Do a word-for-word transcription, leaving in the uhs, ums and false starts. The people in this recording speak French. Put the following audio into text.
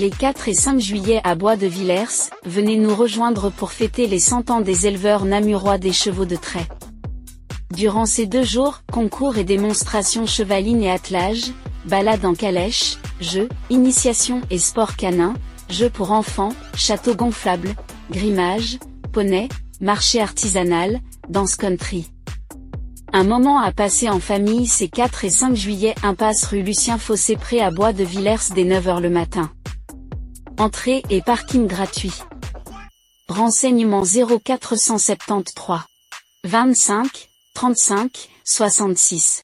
Les quatre et cinq juillet à Bois de Villers, venez nous rejoindre pour fêter les cent ans des éleveurs namurois des chevaux de trait. Durant ces deux jours, concours et démonstrations chevalines et attelages, balades en calèche, jeux, initiation et sport canin, jeux pour enfants, château gonflable, grimage, poney, marché artisanal, danse country. Un moment à passer en famille ces quatre et cinq juillet impasse rue Lucien Fossé près à Bois de Villers dès neuf heures le matin. Entrée et parking gratuit. Renseignements zéro quatre cent soixante-treize vingt-cinq trente-cinq soixante-six.